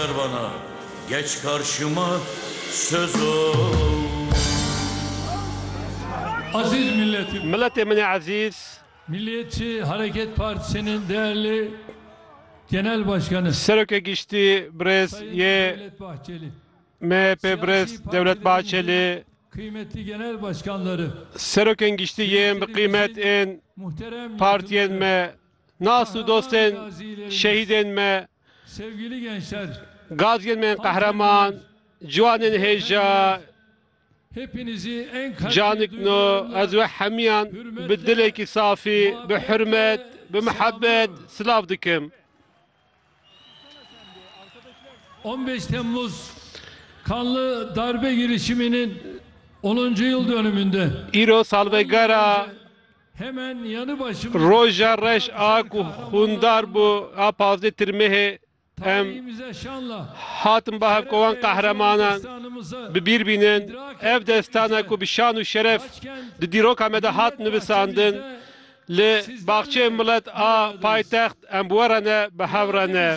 ver bana, geç karşıma söz ol. Aziz milletim, Milletimin aziz, Milliyetçi Hareket Partisi'nin değerli Genel Başkanı Serok'e geçti Brez Sayın ye Devlet Bahçeli, MHP Brez Devlet Bahçeli, kıymetli genel başkanları, Serok'en geçti ye kıymet en muhterem partiyen yatırımcıları, me nasıl dosten şehiden me sevgili gençler, gaziyen men kahraman Civanın heja hepinizi en kalbi canık no duygularımla az ve hamiyan بدلك safi بحرمت بمحبت sılav dikim. 15 Temmuz kanlı darbe girişiminin 10. yıl dönümünde İro salvegara hemen yanı başımızda roja reş aku hundar bu apazde tirmehe em tarihimize şanla hatım bahav kovan kahramanın destanımıza birbirinin ev destana ku bişan u şeref di dirok amede hat nivesandın li bahçe millet a paytaxt em buarane behavrane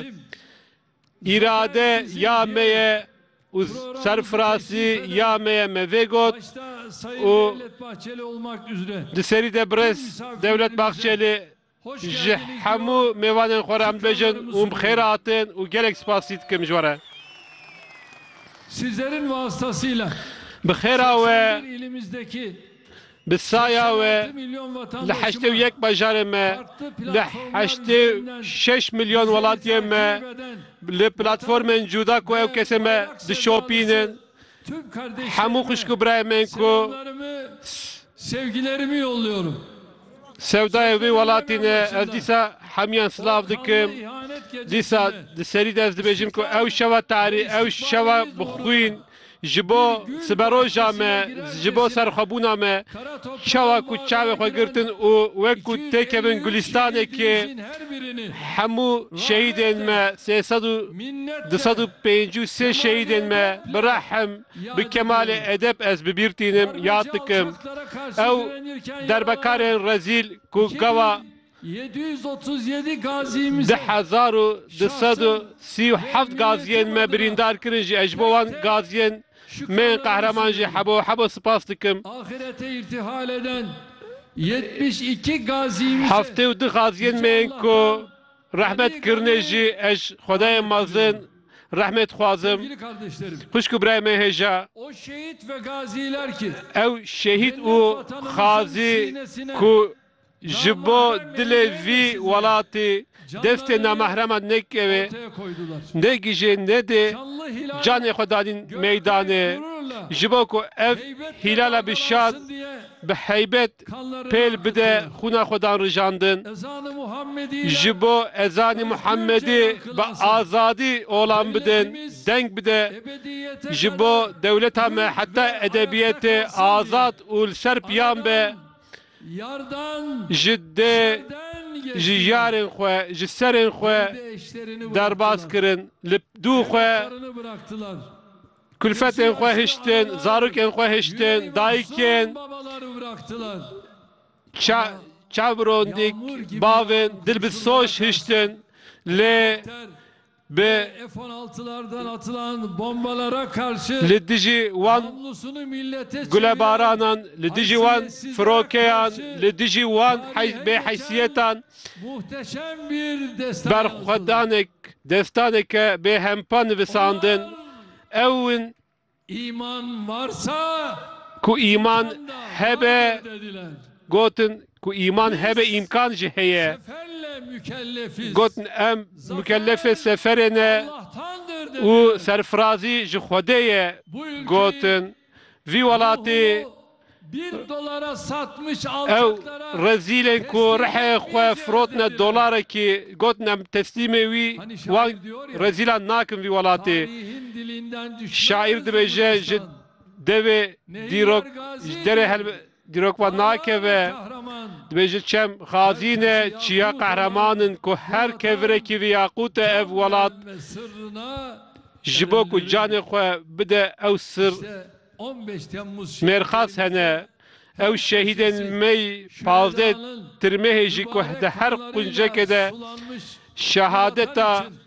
irade ya meye u serfrasi ya meye mevegot başta Sayın o Devlet Bahçeli olmak üzere di seri de Brez Devlet Bahçeli hoş ji geldiniz. hemû mêvanên xwe re em bêjin û bi xêr hatin û gelek spasî dikim ji we re. Sizlerin vasıtasıyla Bi xêra we 81 ilimizdeki bi saya 86 we milyon li vatandaşıma heştê û yek bajarê me farklı li platformlar heştê üzerinden 6 milyon bizleri welatiyên me takip eden li platformên cuda ku ew kesê me bayrak dişopînin tüm kardeşlerime hemû xwişk û birayên ku selamlarımı, sevgilerimi yolluyorum. sevdayê wê welatî ne ez dîsa hemiyan silav dikim. Kanlı ihanet Dîsa gecesinde di serî de ez dibêjim ku ew şeva tarî ew şeva bixwîn ji bo siberoja me ji bo serxwebûna me kara toprağın şeva ku boğazına çavê xwe giren girtin û wekû têkevin 253 Gulistanekê şehidimizin her birini hemû şehîdên me 353 şehîdên me bi rehem bi kemalê edeb ez bibîrtînim yad dikim. alçaklara karşı Ew direnirken derbekarên rezîl ku gava 737 gazimiz 1237 gaziyên me birîndar kirin ji ez ji bo wan gaziyên me qehreman jî hebo spas dikim. ahirete irtihal eden 72 gazimiz Heftê û du gaziyên me ku rehmet kirine jî ez Xwedayê mezin rehmet xwazim. sevgili kardeşlerim, Xwişk û birayê me hêja o şehit ve gaziler ki ew şehîd û xazî ku ji bo dilê vî welatê destê namehreman nekeve ortaya koydular. negîje nedê Şanlı hilal canê xwe dadîn meydanê gururla ji bo ku ev heybetle hilala bişan dalgalansın diye bi heybet kanlarını pêl bide akıttılar. xûna xwedan rijandin Ezan-ı Muhammedi ji bo ezanî Muhammedî bi azadî olan bidin deng bide ebediyete ji bo dewleta me heta edebiyetê azad û li ser piyan be yardan ji dê serden ji geçtiler. yarên xwe ji serên xwe Bir de eşlerini derbas bıraktılar. kirin li dû xwe Evlatlarını bıraktılar. külfetên xwe hiştin zarokên xwe hiştin Yüreği dayikên mahzun babaları bıraktılar. çavrondik bavên dil bi soş hiştin lê bi F-16'lardan atılan bombalara karşı li dijî wan namlusunu millete gulebaranan li dijî wan firokeyan li dijî wan bêheysiyetan muhteşem bir destan yazdılar. berxwedanek destaneke bêhempa nivisandin ewin İman varsa ku îman hebe dediler. gotin ku îman hebe imkan jî heye Seferle mükellefiz. gotin em mükellefê seferê ne Allah'tandır û dediler. serfirazî ji Xwedê ye Bu ülkeyi gotin vî welatê $1 satmış ew alçaklara rezîlên ku rihê xwe firotne dolarekî gotin em teslîmê wî Hani wan şair diyor ya, rezîlan nakin vî welatê tarihin dilinden düşmez şair dibêje ji Bulgaristan. devê dîrok Gazi ji derê dîrokvan nakeve kahraman. dibêje çem xazîne çiya qehremanin ku her kevirekî vî yaqûte ev welat Ve sırrına ji bo ku canê xwe bide ew sir işte 15 Temmuz mêrxas hene ew şehîdên me pavdê tirmehê jî ku di her quncekê de şehadeta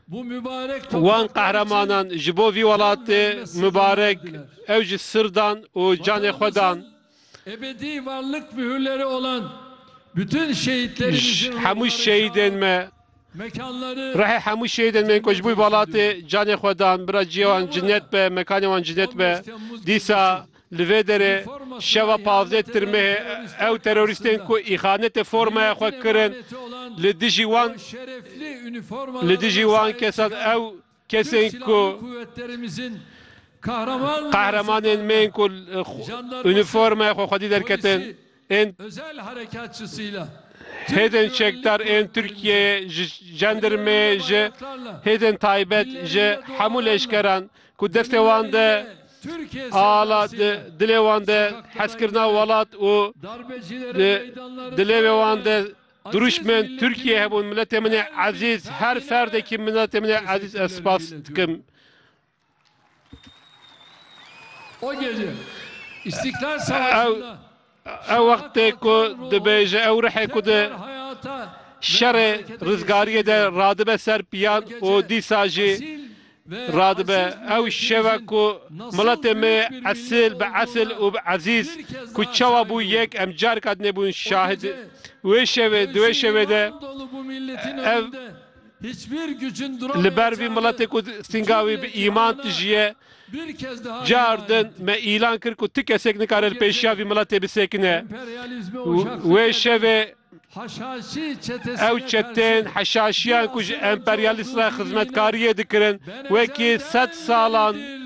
bu mübarek Wan topraklar qehremanan ji bo vî welatê mübarek ew ji sirdan û canê xwe dan ebedi varlık mühürleri olan bütün şehitlerimizin hemû şehîdên me mekanları rehê hemû şehîdên me ku ji bo welatê canê xwe dan bira ciyê wan cinet be mekanê wan cinet be dîsa li vê derê şeva pavzê tirmehê ew terorîstên ku îxanetê formaya xwe kirin li dijî wan şerefli üniformalara li dijî wan kesan ew kesên ku kuvvetlerimizin kahraman qehremanên me ku üniformaya xwe xwedî derketin ên özel harekatçısıyla hêdên çekdar ên Tirkiyeyê ji jandarmeyê ji hêdên taybet ji hemû leşkeran ku destê wan de Türkiye ala sevdasıyla dilê wan de hezkirina welat û darbecilerin dilê wan de duruşmen Türkiye hebûn milletê min ê ezîz her ferdekî milletê min ê ezîz ez spas dikim. o gece İstiklal Savaşı'nda Ew wextê ku dibêje ew rihê ku di hayata şerê rizgariyê de radibe ser piyan û dîsa jî radibe ew şeva ku milletê me esil bi esil û bi ezîz ku çawa bû yek em carek nebûn şahid wê şevê di wê şevê de ev hiçbir gücün li ber vî milletê ku singavî bi îman tijîye bir kez daha cardin me îlan kir ku ti kesek nikare li pêşiya vî milletê bisekine wê şevê Haşhaşi ew çetên heşaşiyan ku ji emperyalîst re xizmetkariyê dikirin wekî 100 salan